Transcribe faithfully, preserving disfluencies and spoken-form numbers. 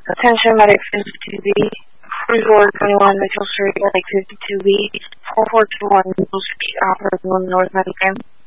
Attention Medic fifty-two B, Resort twenty-one Mitchell Street, Medic fifty-two B, four four two one Mitchell Street, operating on North Medicare.